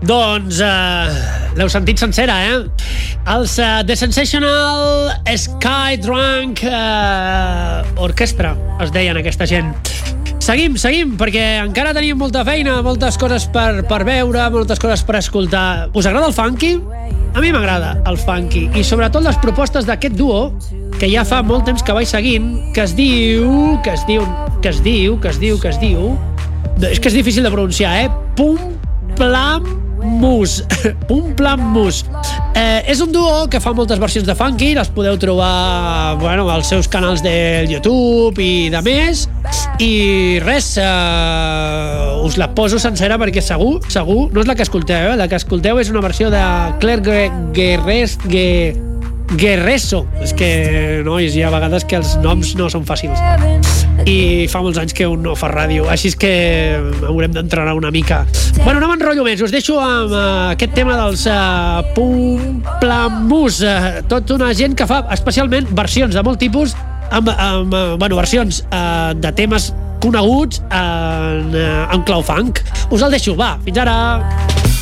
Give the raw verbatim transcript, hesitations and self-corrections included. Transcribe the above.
Doncs uh, l'heu sentit sencera, eh? Els uh, The Sensational Sky Drunk uh, Orchestra es deien aquesta gent. Seguim, seguim, perquè encara tenim molta feina, moltes coses per, per veure, moltes coses per escoltar. Us agrada el funky? A mi m'agrada el funky, i sobretot les propostes d'aquest duo que ja fa molt temps que vaig seguint, que es diu, que es diu, que es diu, que es diu, que es diu... És que és difícil de pronunciar, eh? Pum Plam Mus. Pum Plam Mus. Eh, és un duo que fa moltes versions de funky, les podeu trobar, bueno, als seus canals de YouTube i de més. I res, eh, us la poso sencera perquè segur, segur, no és la que escolteu, eh? La que escolteu és una versió de Claire Guerres, Guerres, Guerreso. És que, nois, hi ha vegades que els noms no són fàcils. I fa molts anys que un no fa ràdio, així és que haurem d'entrenar una mica. Bueno, no m'enrotllo més, us deixo amb uh, aquest tema dels uh, Pum Plam Mus. Uh, tot una gent que fa especialment versions de molt tipus, amb, amb uh, bueno, versions uh, de temes coneguts en, uh, en clau funk. Us el deixo, va, fins ara!